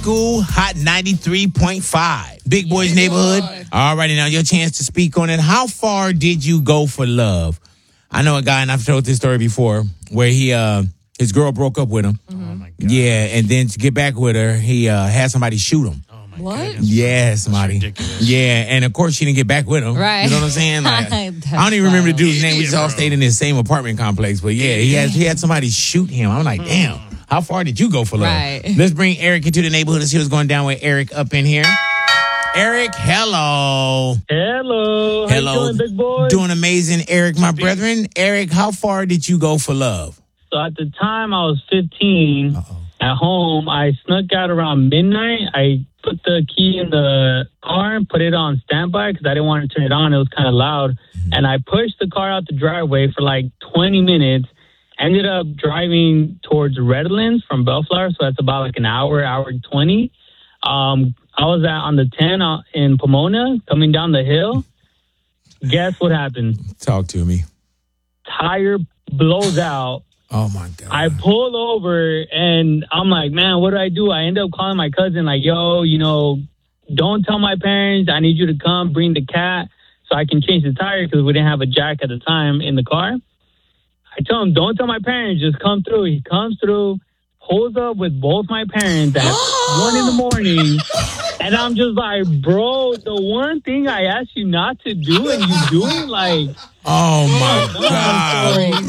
School Hot 93.5. Big Boys Neighborhood. All righty, now your chance to speak on it. How far did you go for love? I know a guy, and I've told this story before, where his girl broke up with him. Oh my God. Yeah, and then to get back with her, he had somebody shoot him. What? Goodness. Yes, Marty. Ridiculous. Yeah, and of course she didn't get back with him. Right. You know what I'm saying? Like, I don't even remember the dude's name. We just all stayed in this same apartment complex. But yeah, he had somebody shoot him. I'm like, damn, how far did you go for love? Right. Let's bring Eric into the neighborhood and see what's going down with Eric up in here. Eric, hello. Hello. How Hello. you doing, big boy? Doing amazing, Eric, my brethren. Eric, how far did you go for love? So at the time I was 15 at home, I snuck out around midnight. I put the key in the car and put it on standby because I didn't want to turn it on. It was kind of loud. And I pushed the car out the driveway for like 20 minutes. Ended up driving towards Redlands from Bellflower. So that's about like an hour and 20. I was on the 10 in Pomona coming down the hill. Guess what happened? Talk to me. Tire blows out. Oh, my God. I pulled over and I'm like, man, what do? I end up calling my cousin like, yo, don't tell my parents. I need you to come bring the cat so I can change the tire because we didn't have a jack at the time in the car. I tell him, don't tell my parents. Just come through. He comes through, pulls up with both my parents at 1 in the morning. And I'm just like, bro, the one thing I asked you not to do and you do it, like... Oh, my God.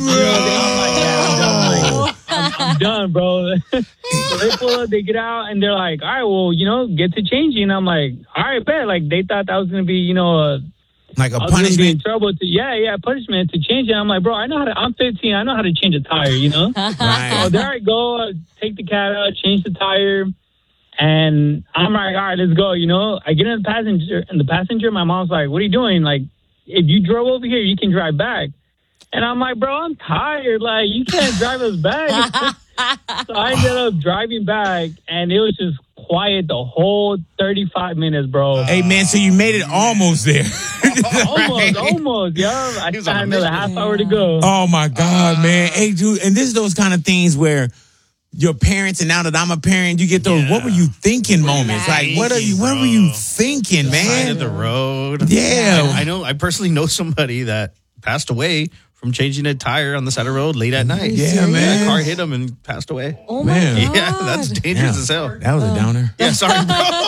I'm done, bro. So they pull up, they get out, and they're like, all right, well, get to changing. I'm like, all right, bet. Like, they thought that was going to be, like a I was gonna be in punishment? trouble punishment to change it. I'm like, bro, I'm 15. I know how to change a tire, Right. So there I go, take the cat out, change the tire. And I'm like, all right, let's go, I get in the passenger, my mom's like, what are you doing? Like, if you drove over here, you can drive back. And I'm like, bro, I'm tired. Like, you can't drive us back. So I ended up driving back, and it was just quiet the whole 35 minutes, bro. Hey, man, so you made it almost there. Almost, yeah. I just had another half hour to go. Oh, my God, man. Hey, dude, and this is those kind of things where your parents, and now that I'm a parent, you get those, what were you thinking moments? Like, what were you thinking, man? Side of the road. Yeah. I personally know somebody that passed away from changing a tire on the side of the road late at night. Yeah, man. A car hit him and passed away. Oh, my Man. God. Yeah, that's dangerous as hell. That was a downer. Yeah, sorry, bro.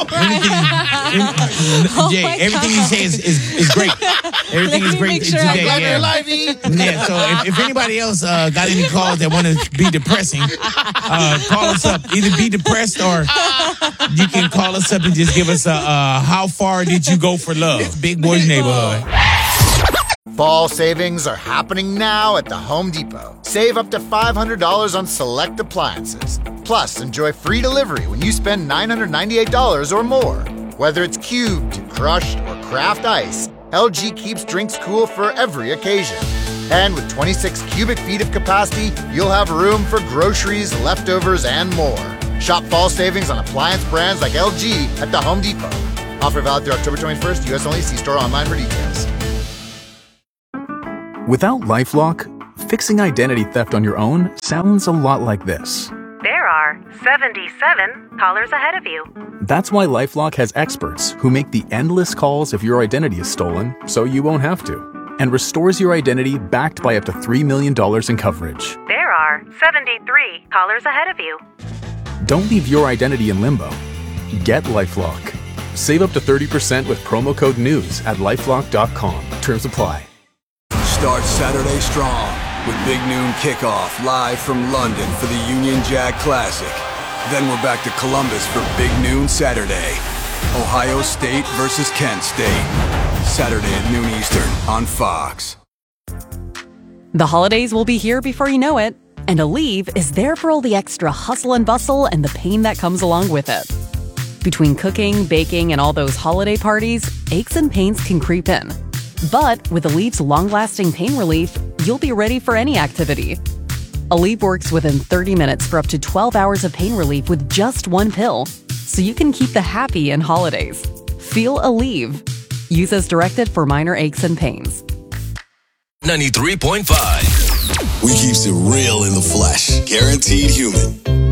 Jay, everything you say is great. Everything is great make sure today. I'm glad Yeah. You're alive, E. Yeah, so if anybody else got any calls that want to be depressing, call us up. Either be depressed or you can call us up and just give us a how far did you go for love? Big Boys Neighborhood. Fall savings are happening now at the Home Depot. Save up to $500 on select appliances. Plus, enjoy free delivery when you spend $998 or more. Whether it's cubed, crushed, or craft ice, LG keeps drinks cool for every occasion. And with 26 cubic feet of capacity, you'll have room for groceries, leftovers, and more. Shop fall savings on appliance brands like LG at the Home Depot. Offer valid through October 21st, U.S. only. See store online for details. Without LifeLock, fixing identity theft on your own sounds a lot like this. There are 77 callers ahead of you. That's why LifeLock has experts who make the endless calls if your identity is stolen, so you won't have to, and restores your identity backed by up to $3 million in coverage. There are 73 callers ahead of you. Don't leave your identity in limbo. Get LifeLock. Save up to 30% with promo code NEWS at LifeLock.com. Terms apply. Start Saturday strong with Big Noon Kickoff live from London for the Union Jack Classic. Then we're back to Columbus for Big Noon Saturday. Ohio State versus Kent State. Saturday at noon Eastern on Fox. The holidays will be here before you know it, and Aleve is there for all the extra hustle and bustle and the pain that comes along with it. Between cooking, baking, and all those holiday parties, aches and pains can creep in. But with Aleve's long-lasting pain relief, you'll be ready for any activity. Aleve works within 30 minutes for up to 12 hours of pain relief with just one pill, so you can keep the happy in holidays. Feel Aleve. Use as directed for minor aches and pains. 93.5. We keeps it real in the flesh. Guaranteed human.